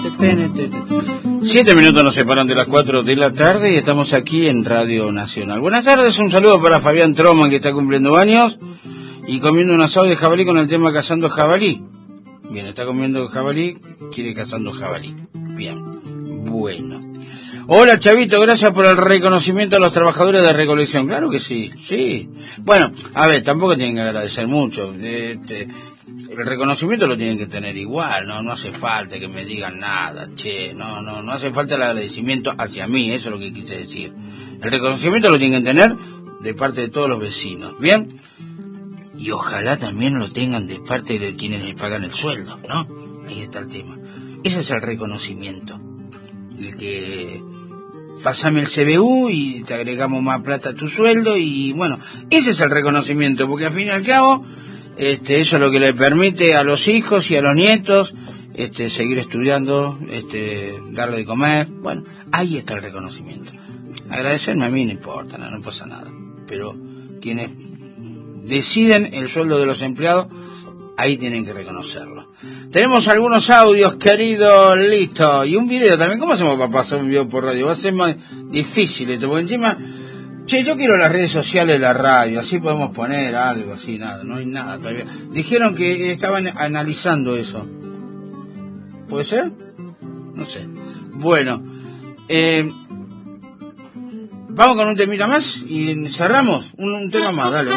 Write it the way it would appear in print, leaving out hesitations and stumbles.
Siete minutos nos separan de las 4 de la tarde y estamos aquí en Radio Nacional. Buenas tardes, un saludo para Fabián Troman, que está cumpliendo años y comiendo un asado de jabalí con el tema Cazando Jabalí. Bien, está comiendo jabalí, quiere Cazando Jabalí. Bien, bueno. Hola Chavito, gracias por el reconocimiento a los trabajadores de recolección. Claro que sí, sí. Bueno, a ver, tampoco tienen que agradecer mucho. El reconocimiento lo tienen que tener igual, no hace falta que me digan nada, no hace falta el agradecimiento hacia mí, eso es lo que quise decir. El reconocimiento lo tienen que tener de parte de todos los vecinos, ¿bien? Y ojalá también lo tengan de parte de quienes les pagan el sueldo, ¿no? Ahí está el tema. Ese es el reconocimiento. El que pásame el CBU y te agregamos más plata a tu sueldo y bueno, ese es el reconocimiento, porque al fin y al cabo eso es lo que le permite a los hijos y a los nietos seguir estudiando, darle de comer. Bueno, ahí está el reconocimiento. Agradecerme a mí no importa, no pasa nada, pero quienes deciden el sueldo de los empleados, ahí tienen que reconocerlo. Tenemos algunos audios, querido, listo, y un video también. ¿Cómo hacemos para pasar un video por radio? Va a ser más difícil esto, porque encima, yo quiero las redes sociales de la radio, así podemos poner algo, así, nada, no hay nada todavía. Dijeron que estaban analizando eso. ¿Puede ser? No sé. Bueno, vamos con un temita más y cerramos, un tema más, dale.